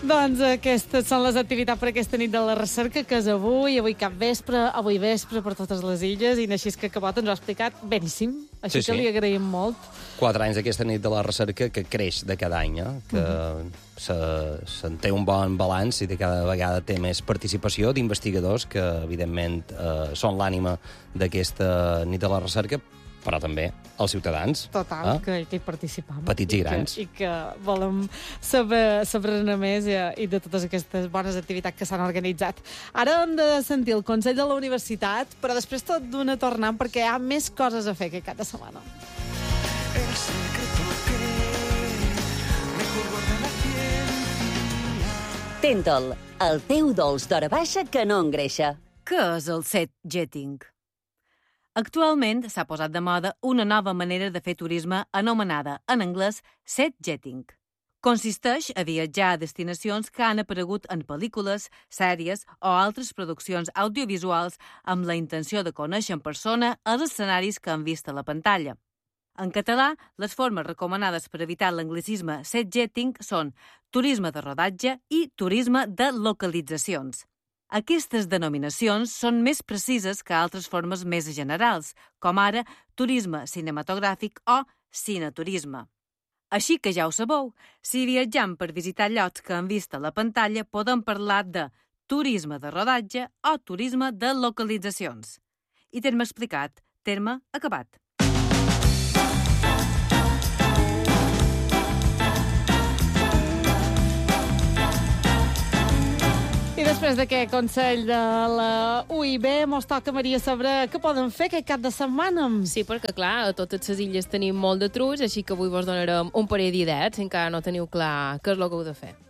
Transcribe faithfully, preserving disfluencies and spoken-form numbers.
Doncs aquestes són les activitats per aquesta nit de la recerca, que és avui, avui cap vespre, avui vespre per totes les illes, i així que Cabot ens ho ha explicat beníssim, així Sí, que sí. li agraïm molt. Quatre anys d'aquesta nit de la recerca que creix de cada any, eh? que se, se'n té un bon balanç i de cada vegada té més participació d'investigadors que, evidentment, eh, són l'ànima d'aquesta nit de la recerca, però també els ciutadans. Total, eh? que, que hi participam. Petits i grans. I que, i que volem saber, saber-ne més i, i de totes aquestes bones activitats que s'han organitzat. Ara hem de sentir el Consell de la Universitat, però després tot d'una tornant, perquè hi ha més coses a fer que cada setmana. El secreto que mejor guarda la ciencia. Tentol, el teu dolç d'hora baixa que no engreixa. Què és el set jetting? Actualment s'ha posat de moda una nova manera de fer turisme anomenada, en anglès, set jetting. Consisteix a viatjar a destinacions que han aparegut en pel·lícules, sèries o altres produccions audiovisuals amb la intenció de conèixer en persona els escenaris que han vist a la pantalla. En català, les formes recomanades per evitar l'anglicisme set jetting són turisme de rodatge i turisme de localitzacions. Aquestes denominacions són més precises que altres formes més generals, com ara turisme cinematogràfic o cineturisme. Així que ja ho sabeu, si viatjam per visitar llocs que han vist a la pantalla, podem parlar de turisme de rodatge o turisme de localitzacions. I terme explicat, terme acabat. I després d'aquest consell de la U I B, mos toca, Maria, saber què poden fer aquest cap de setmana. Sí, perquè, clar, a totes les illes tenim molt de trucs, així que avui vos donarem un parell d'idees, si encara no teniu clar què és el que heu de fer.